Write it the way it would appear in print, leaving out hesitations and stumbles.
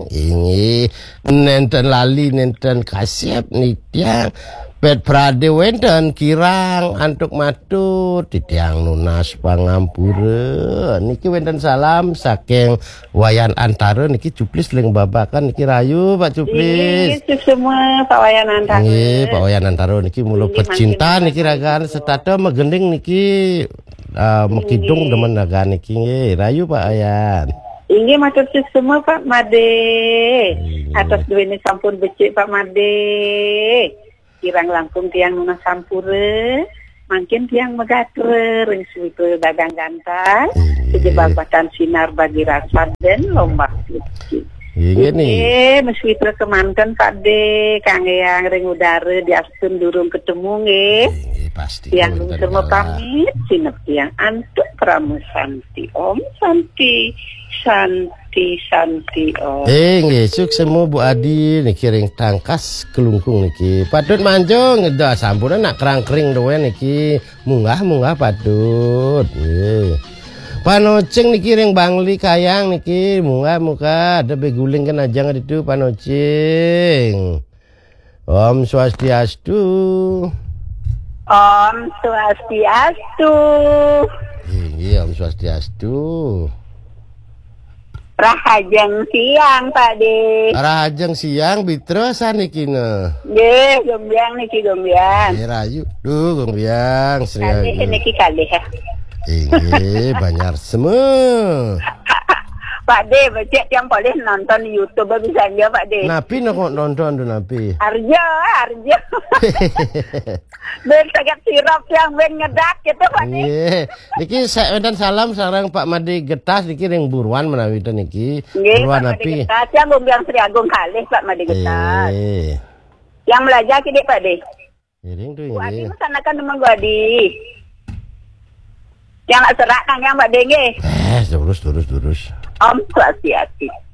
Ini nenten lali nenten kasep nitiang pet prade wenten kirang antuk matur titiang nunas pangampura niki wenten salam saking Wayan Antara niki Cuplis leng babakan niki rayu Pak Cuplis. Nggih semua Pak Wayan Antara. Nggih Pak Wayan Antara niki mulo pecinta niki ragan setata megending niki mekidung demen ragan niki nggih rayu Pak Wayan. Inggih matur semua Pak Made. Atas duwene sampun becik Pak Made. Kirang langkung tiang nunas sampure, makin tiang megatre ring suwitu dagang gantar, sejebabatan sinar bagi rasa dan lomba suci. Iya nih. Meswitra kemanten Pak De, Kang Eyang ring udara di asun durung ketemu nggih. Pasti. Yang semua pamit sinep tiang antuk pramusanti Om Santi Om. Nggih suksemu Bu Adi niki ring tangkas kelungkung niki. Padut manjung dah sampun nak kerang-kering doe niki munggah padut. Nggih. Panocing niki ring Bangli Kayang niki munggah muka ada beguling kan ajang itu panocing. Om Swastiastu. Om Swastiastu. Iya Om Swastiastu. Rahajeng siang Pak De. Rahajeng siang bitresan niki ne. Nggih, gombyang niki gombyang. Rayu. Duh gombyang serius. Kalih niki kalih ya. Ini banyak semua. Pak De, becek yang boleh nonton YouTube bisa aja Pak De. Napi nak nonton tu Napi. Arjo. Ben sangat sirap yang ben ngedak gitu Pak De. Nggih. Niki saya dan salam sareng Pak Made Getas niki ring buruan menawi teh niki. Nggih, Buruan Pak Made Napi. Getas yang gombyang Sri Agung kalih Pak Made Getas. Yang belajar kini Pak De. Ring tu Bu Adi nggih. mesanakan teman Bu Adi. Yang serak kang yang Pak De nggih. Terus. Om Swastiastu.